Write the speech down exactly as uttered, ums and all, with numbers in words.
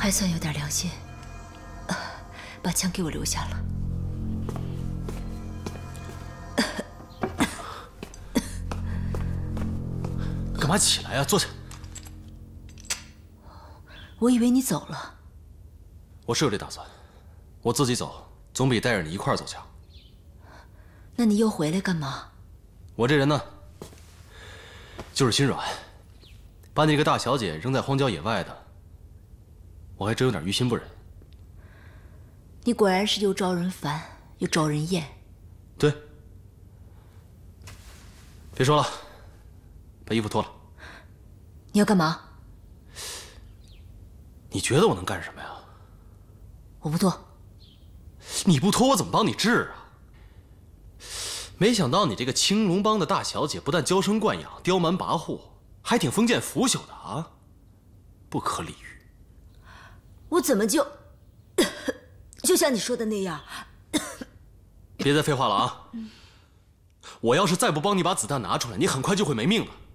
还算有点良心，啊，把枪给我留下了。 干嘛起来呀？坐下。 我以为你走了。 我是有这打算，我自己走总比带着你一块儿走强。 那你又回来干嘛？ 我这人呢，就是心软，把你这个大小姐扔在荒郊野外的，我还真有点于心不忍。 你果然是又招人烦又招人厌。 对。别说了，把衣服脱了。 你要干嘛？ 你觉得我能干什么呀？ 我不脱。 你不脱我怎么帮你治啊？没想到你这个青龙帮的大小姐不但娇生惯养、刁蛮跋扈，还挺封建腐朽的啊！不可理喻。 我怎么就就像你说的那样？ 别再废话了啊！我要是再不帮你把子弹拿出来，你很快就会没命了。